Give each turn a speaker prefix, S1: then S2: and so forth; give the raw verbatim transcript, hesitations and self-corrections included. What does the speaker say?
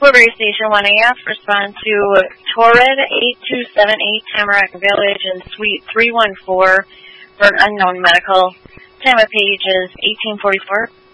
S1: Woodbury Station one A F, respond to Torrid eight two seven eight Tamarack Village in Suite three one four for an unknown medical. Time of page is eighteen forty-four.